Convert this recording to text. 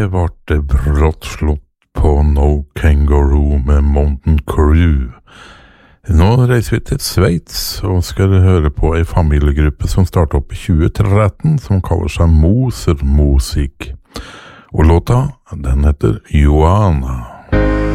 det ble det brått slått på No Kangaroo med Mountain Crew. Nå reiser vi til Sveits og skal høre på en familiegruppe som startet opp i 2013, som kaller seg Moser Musik. Og låta, den heter Joana.